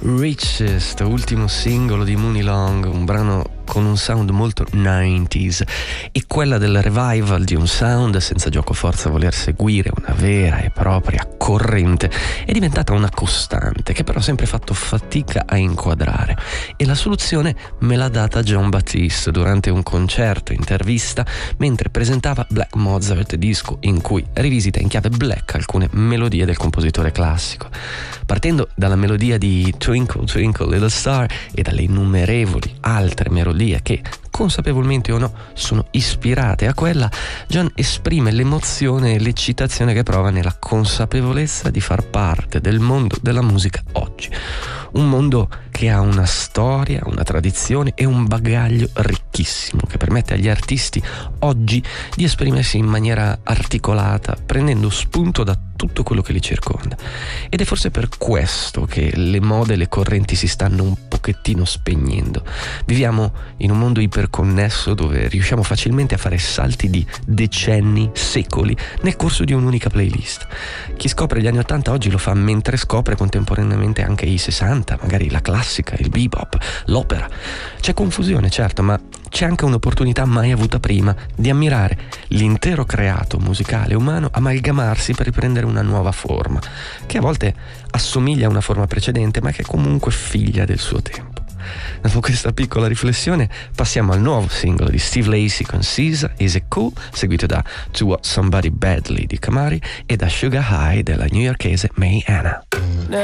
Richest, ultimo singolo di Mooney Long, un brano con un sound molto 90s, e quella del revival di un sound senza giocoforza voler seguire una vera e propria corrente è diventata una costante che però ho sempre fatto fatica a inquadrare, e la soluzione me l'ha data Jon Batiste durante un concerto intervista mentre presentava Black Mozart, disco in cui rivisita in chiave black alcune melodie del compositore classico, partendo dalla melodia di Twinkle Twinkle Little Star e dalle innumerevoli altre melodie che, consapevolmente o no, sono ispirate a quella. Jon esprime l'emozione e l'eccitazione che prova nella consapevolezza di far parte del mondo della musica oggi, un mondo che ha una storia, una tradizione e un bagaglio ricchissimo che permette agli artisti oggi di esprimersi in maniera articolata, prendendo spunto da tutto quello che li circonda. Ed è forse per questo che le mode e le correnti si stanno un pochettino spegnendo. Viviamo in un mondo iperconnesso dove riusciamo facilmente a fare salti di decenni, secoli nel corso di un'unica playlist. Chi scopre gli anni 80 oggi lo fa mentre scopre contemporaneamente anche i 60, magari la classica, il bebop, l'opera. C'è confusione, certo, ma c'è anche un'opportunità mai avuta prima di ammirare l'intero creato musicale umano amalgamarsi per riprendere una nuova forma, che a volte assomiglia a una forma precedente, ma che è comunque figlia del suo tempo. Dopo questa piccola riflessione passiamo al nuovo singolo di Steve Lacy con Caesar, Is It Cool, seguito da To What Somebody Badly di Kamari e da Sugar High della newyorkese May Anna.